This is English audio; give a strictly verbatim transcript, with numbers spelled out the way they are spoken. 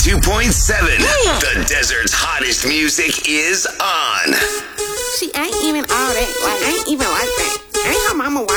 ninety-two point seven. The desert's hottest music is on. She ain't even all that. Like, ain't even like that. Ain't her mama white.